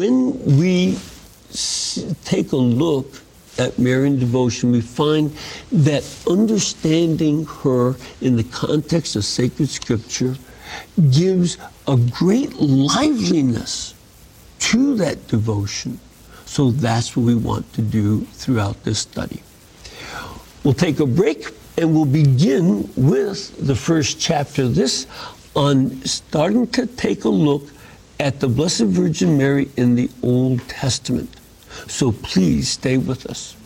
when we take a look at Marian devotion, we find that understanding her in the context of sacred scripture gives a great liveliness to that devotion. So that's what we want to do throughout this study. We'll take a break and we'll begin with the first chapter of this on starting to take a look at the Blessed Virgin Mary in the Old Testament. So please stay with us.